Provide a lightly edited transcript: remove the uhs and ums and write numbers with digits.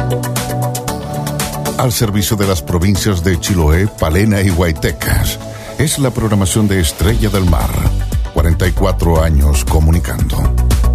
Al servicio de las provincias de Chiloé, Palena y Guaytecas. Es la programación de Estrella del Mar. 44 años comunicando.